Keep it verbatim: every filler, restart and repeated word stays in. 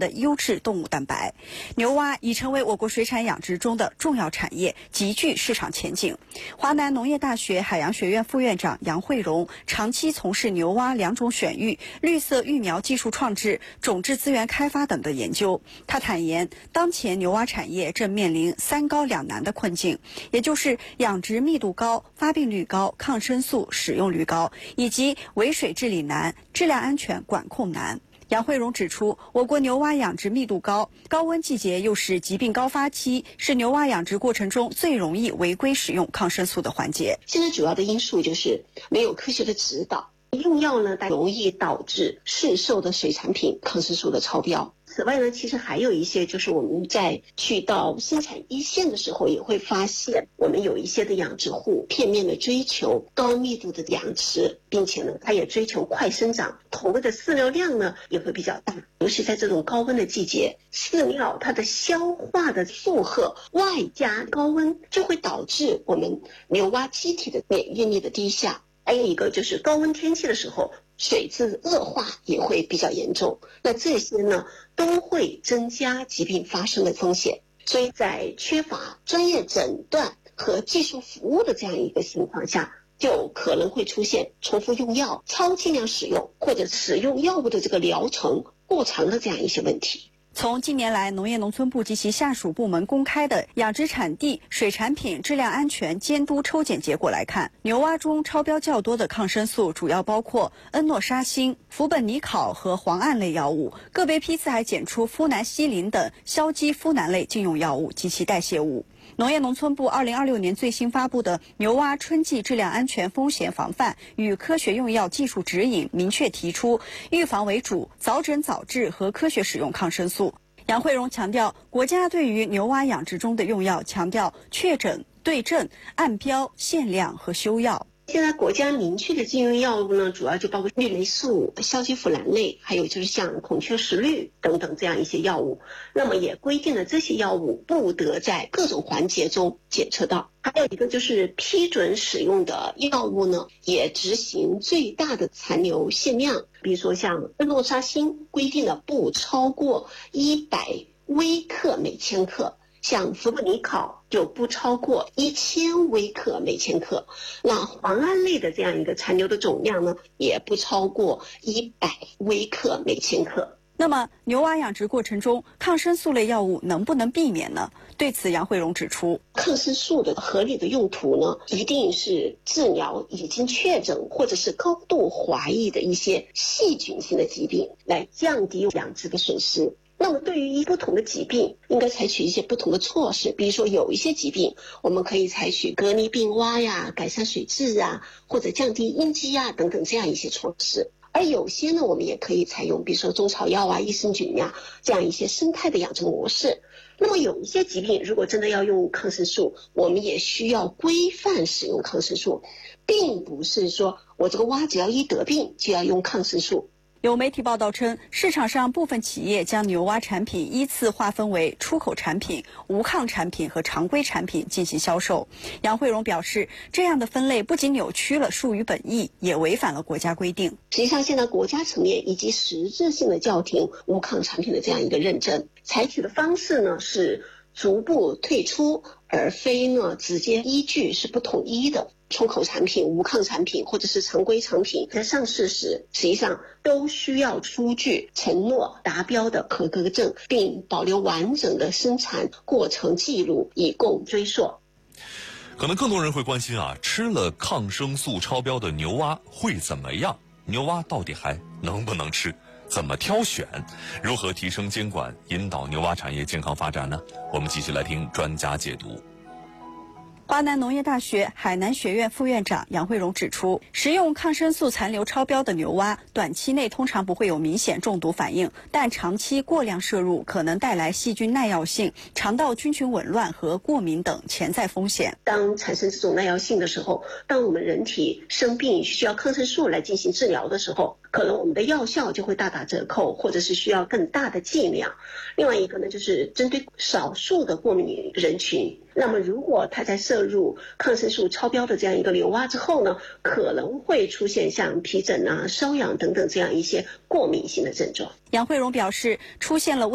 的优质动物蛋白。牛蛙已成为我国水产养殖中的重要产业，极具市场前景。华南农业大学海洋学院副院长杨慧荣长期从事牛蛙两种选育、绿色育苗技术创制、种质资源开发等的研究。他坦言，当前牛蛙产业正面临三高两难的困境，也就是养殖密度高、发病率高、抗生素使用率高，以及围水治理难、质量安全管控难。杨慧荣指出，我国牛蛙养殖密度高，高温季节又是疾病高发期，是牛蛙养殖过程中最容易违规使用抗生素的环节。 现在主要的因素就是没有科学的指导，用药呢容易导致市售的水产品抗生素的超标。此外呢，其实还有一些就是我们在去到生产一线的时候，也会发现我们有一些的养殖户片面的追求高密度的养殖，并且呢，它也追求快生长，投入的饲料量呢也会比较大。尤其在这种高温的季节，饲料它的消化的负荷外加高温，就会导致我们牛蛙机体的免疫力的低下。还有一个就是高温天气的时候，水质恶化也会比较严重，那这些呢都会增加疾病发生的风险。所以在缺乏专业诊断和技术服务的这样一个情况下，就可能会出现重复用药、超剂量使用或者使用药物的这个疗程过长的这样一些问题。 从近年来农业农村部及其下属部门公开的养殖产地水产品质量安全监督抽检结果来看，牛蛙中超标较多的抗生素主要包括恩诺沙星、氟苯尼考和磺胺类药物，个别批次还检出呋喃西林等硝基呋喃类禁用药物及其代谢物。农业农村部二零二六年最新发布的牛蛙春季质量安全风险防范与科学用药技术指引明确提出，预防为主，早诊早治和科学使用抗生素。杨慧荣强调，国家对于牛蛙养殖中的用药强调确诊、对症、按标、限量和休药。 现在国家明确的禁用药物呢，主要就包括氯雷素、硝基呋喃类，还有就是像孔雀石绿等等这样一些药物。那么也规定了这些药物不得在各种环节中检测到。还有一个就是批准使用的药物呢，也执行最大的残留限量。比如说像恩诺沙星规定了不超过一百微克每千克。像氟苯尼考就不超过一千微克每千克，那磺胺类的这样一个残留的总量呢，也不超过一百微克每千克。 那么牛蛙养殖过程中，抗生素类药物能不能避免呢？对此，杨慧荣指出， 抗生素的合理的用途呢，一定是治疗已经确诊或者是高度怀疑的一些细菌性的疾病，来降低养殖的损失。那么对于不同的疾病，应该采取一些不同的措施。比如说有一些疾病，我们可以采取隔离病蛙呀、改善水质啊，或者降低应激啊等等这样一些措施。而有些呢，我们也可以采用，比如说中草药啊、益生菌呀、啊、这样一些生态的养殖模式。那么有一些疾病，如果真的要用抗生素，我们也需要规范使用抗生素，并不是说我这个蛙只要一得病就要用抗生素。 有媒体报道称，市场上部分企业将牛蛙产品依次划分为出口产品、无抗产品和常规产品进行销售。杨慧荣表示，这样的分类不仅扭曲了术语本意，也违反了国家规定。 实际上，现在国家层面以及实质性的叫停无抗产品的这样一个认证，采取的方式呢是逐步退出，而非呢直接依据是不统一的。出口产品、无抗产品或者是常规产品在上市时，实际上都需要出具承诺达标的合格证，并保留完整的生产过程记录，以供追溯。 可能更多人会关心啊，吃了抗生素超标的牛蛙会怎么样？牛蛙到底还能不能吃？怎么挑选？如何提升监管，引导牛蛙产业健康发展呢？我们继续来听专家解读。 华南农业大学海南学院副院长杨慧荣指出，食用抗生素残留超标的牛蛙，短期内通常不会有明显中毒反应，但长期过量摄入可能带来细菌耐药性、肠道菌群紊乱和过敏等潜在风险。 当产生这种耐药性的时候，当我们人体生病需要抗生素来进行治疗的时候，可能我们的药效就会大打折扣，或者是需要更大的剂量。另外一个呢，就是针对少数的过敏人群，那么如果他在摄入抗生素超标的这样一个牛蛙之后呢，可能会出现像皮疹啊、瘙痒等等这样一些过敏性的症状。 杨慧荣表示，出现了